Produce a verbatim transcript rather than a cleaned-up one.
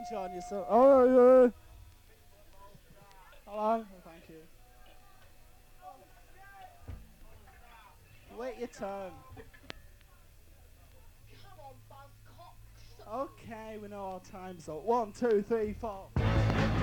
John, you're so. Oh, yeah. Hello. Oh, thank you. Wait your turn. Okay, we know our time's up. One, two, three, four.